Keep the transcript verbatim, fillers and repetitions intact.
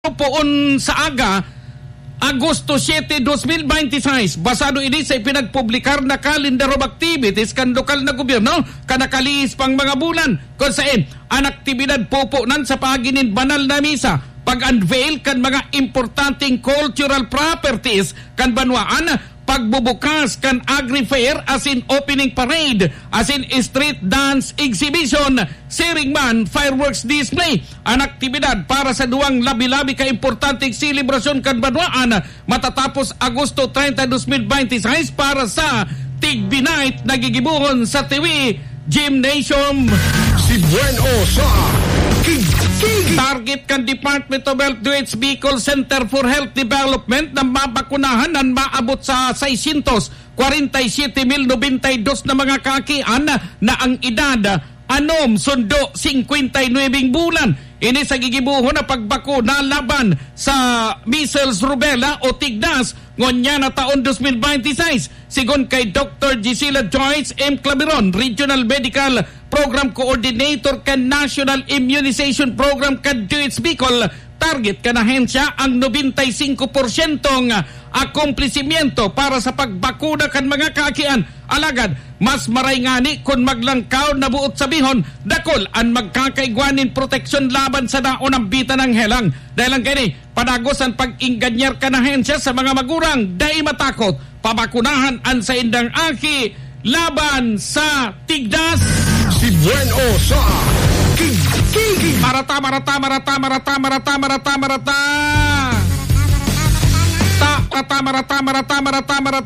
poon sa aga, Agosto siyete, dos mil veintiséis, basado ini sa pinagpublikar na calendar of activities kan lokal na gobyerno, kanakaliis pang mga bulan, kung saan ang aktibidad pupunan sa paginin banal na misa, pag-unveil kan mga importanteng cultural properties kan banwaan, pagbubukas kan agri-fair as in opening parade, as in street dance exhibition, siring man, fireworks display, ang aktibidad para sa duwang labi-labi ka importanteng selebrasyon kan banwaan matatapos Agosto treinta, dos mil veintiséis para sa Tigbi Night nagigibuhon sa T V Gymnasium. Si Bueno sa Target kan Department of Health D O H Bicol Center for Health Development na mabakunahan ng maabot sa six forty-seven mil ninety-two na mga kakian na ang edad anom sundo fifty-nine bulan. Ini sa gigibuhon na pagbakuna laban sa measles, rubella o tigdas ngonya na taon dos mil veintiséis. Sigon kay Doctor Gisela Joyce M. Claveron, Regional Medical Program Coordinator kan National Immunization Program kan D O H Bicol, target kanahen siya ang ninety-five percent akomplesimiento para sa pagbakuna kan mga kakian. Alagad, mas maray ngani kung maglangkaw na buot sabihon, dakol ang magkakaigwanin proteksyon laban sa daon ng bita ng helang. Dahil lang kini, padagos ang pag-inganyar kanahen siya sa mga magurang, dahi matakot, pabakunahan ang sa indang aki, laban sa tigdas. Si Bueno sa Marata, marata, marata, marata, marata, marata, marata. Ta, marata, marata, marata, marata, marata.